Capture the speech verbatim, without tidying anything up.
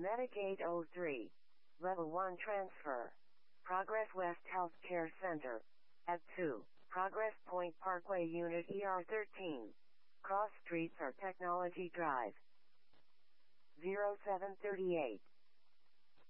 Medicaid oh three. Level one transfer. Progress West Healthcare Center. At two. Progress Point Parkway Unit E R thirteen. Cross streets are Technology Drive. zero seven three eight.